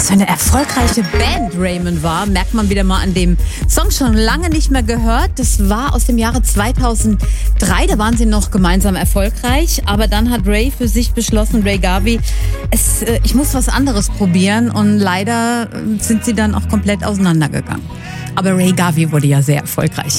Was für eine erfolgreiche Band Raymond war, merkt man wieder mal an dem Song, schon lange nicht mehr gehört. Das war aus dem Jahre 2003, da waren sie noch gemeinsam erfolgreich. Aber dann hat Ray für sich beschlossen, Ray Garvey, ich muss was anderes probieren. Und leider sind sie dann auch komplett auseinandergegangen. Aber Ray Garvey wurde ja sehr erfolgreich.